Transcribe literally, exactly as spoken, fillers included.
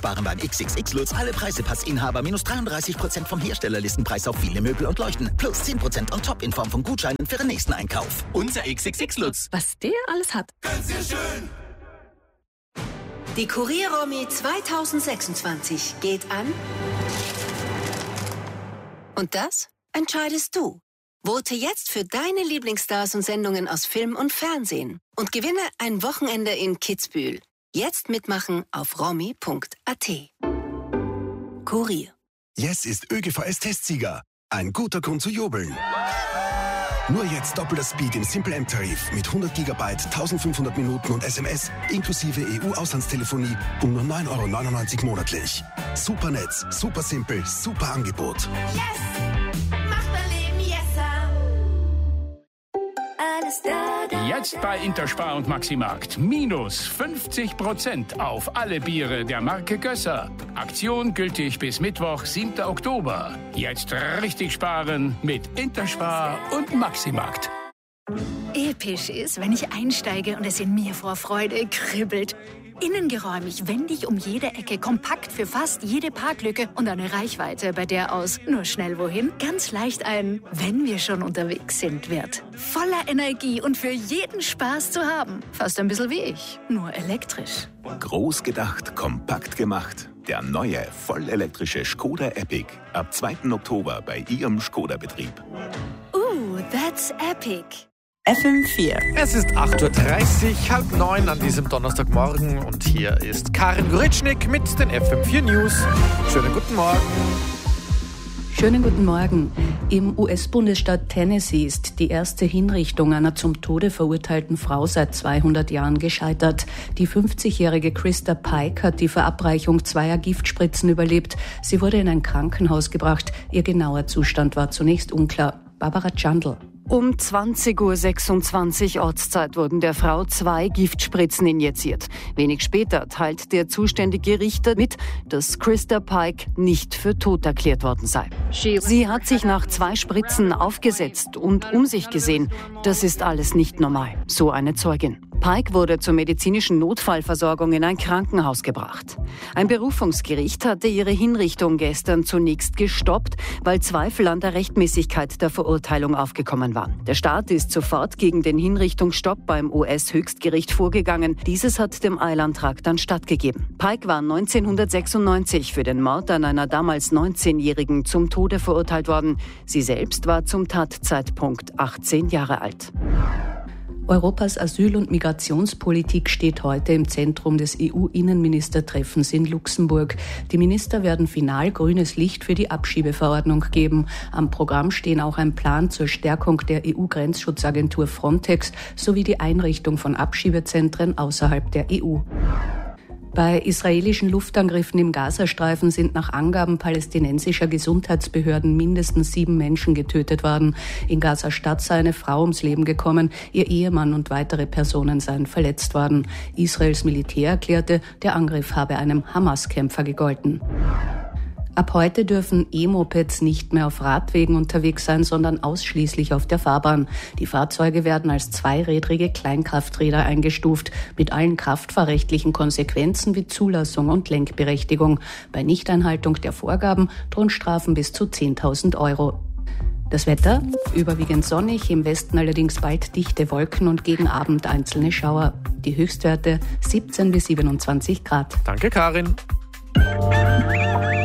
Waren beim X X X Lutz alle Preisepassinhaber minus dreiunddreißig Prozent vom Herstellerlistenpreis auf viele Möbel und Leuchten. Plus zehn Prozent on top in Form von Gutscheinen für den nächsten Einkauf. Unser X X X Lutz. Was der alles hat. Ganz sehr schön. Die Kurier-Romy zwanzig sechsundzwanzig geht an. Und das entscheidest du. Vote jetzt für deine Lieblingsstars und Sendungen aus Film und Fernsehen. Und gewinne ein Wochenende in Kitzbühel. Jetzt mitmachen auf romy punkt a t. Kurier. Yes ist ÖGVS-Testsieger. Ein guter Grund zu jubeln. Nur jetzt doppelter Speed im Simple M-Tarif mit hundert Gigabyte, eintausendfünfhundert Minuten und S M S inklusive E U-Auslandstelefonie um nur neun Euro neunundneunzig monatlich. Super Netz, super simpel, super Angebot. Yes! Macht mein Leben yesser! Alles da, da, Jetzt bei Interspar und Maximarkt. Minus fünfzig Prozent auf alle Biere der Marke Gösser. Aktion gültig bis Mittwoch, siebten Oktober. Jetzt richtig sparen mit Interspar und Maximarkt. Episch ist, wenn ich einsteige und es in mir vor Freude kribbelt. Innengeräumig, wendig um jede Ecke, kompakt für fast jede Parklücke und eine Reichweite, bei der aus nur schnell wohin ganz leicht ein "Wenn wir schon unterwegs sind" wird. Voller Energie und für jeden Spaß zu haben. Fast ein bisschen wie ich, nur elektrisch. Groß gedacht, kompakt gemacht. Der neue, vollelektrische Skoda Epic. Ab zweiten Oktober bei Ihrem Skoda-Betrieb. Uh, that's epic. F M vier. Es ist acht Uhr dreißig, halb neun an diesem Donnerstagmorgen und hier ist Karin Goritschnik mit den F M vier News. Schönen guten Morgen. Schönen guten Morgen. Im U S-Bundesstaat Tennessee ist die erste Hinrichtung einer zum Tode verurteilten Frau seit zweihundert Jahren gescheitert. Die fünfzigjährige Krista Pike hat die Verabreichung zweier Giftspritzen überlebt. Sie wurde in ein Krankenhaus gebracht. Ihr genauer Zustand war zunächst unklar. Barbara Chandl. Um zwanzig Uhr sechsundzwanzig Ortszeit wurden der Frau zwei Giftspritzen injiziert. Wenig später teilt der zuständige Richter mit, dass Krista Pike nicht für tot erklärt worden sei. Sie hat sich nach zwei Spritzen aufgesetzt und um sich gesehen. Das ist alles nicht normal, so eine Zeugin. Pike wurde zur medizinischen Notfallversorgung in ein Krankenhaus gebracht. Ein Berufungsgericht hatte ihre Hinrichtung gestern zunächst gestoppt, weil Zweifel an der Rechtmäßigkeit der Verurteilung aufgekommen waren. Der Staat ist sofort gegen den Hinrichtungsstopp beim U S-Höchstgericht vorgegangen. Dieses hat dem Eilantrag dann stattgegeben. Pike war neunzehnhundertsechsundneunzig für den Mord an einer damals neunzehnjährigen zum Tode verurteilt worden. Sie selbst war zum Tatzeitpunkt achtzehn Jahre alt. Europas Asyl- und Migrationspolitik steht heute im Zentrum des E U-Innenministertreffens in Luxemburg. Die Minister werden final grünes Licht für die Abschiebeverordnung geben. Am Programm stehen auch ein Plan zur Stärkung der E U-Grenzschutzagentur Frontex sowie die Einrichtung von Abschiebezentren außerhalb der E U. Bei israelischen Luftangriffen im Gazastreifen sind nach Angaben palästinensischer Gesundheitsbehörden mindestens sieben Menschen getötet worden. In Gaza-Stadt sei eine Frau ums Leben gekommen, ihr Ehemann und weitere Personen seien verletzt worden. Israels Militär erklärte, der Angriff habe einem Hamas-Kämpfer gegolten. Ab heute dürfen E-Mopeds nicht mehr auf Radwegen unterwegs sein, sondern ausschließlich auf der Fahrbahn. Die Fahrzeuge werden als zweirädrige Kleinkrafträder eingestuft, mit allen kraftfahrrechtlichen Konsequenzen wie Zulassung und Lenkberechtigung. Bei Nichteinhaltung der Vorgaben drohen Strafen bis zu zehntausend Euro. Das Wetter? Überwiegend sonnig, im Westen allerdings bald dichte Wolken und gegen Abend einzelne Schauer. Die Höchstwerte siebzehn bis siebenundzwanzig Grad. Danke, Karin.